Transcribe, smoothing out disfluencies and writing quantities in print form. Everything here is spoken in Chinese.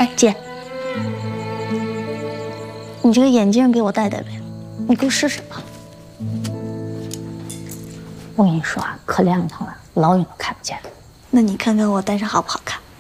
哎，姐，你这个眼镜给我戴戴呗，你给我试试吧。 我跟你说啊，可亮堂了，老远都看不见。 那你看看我戴上好不好看？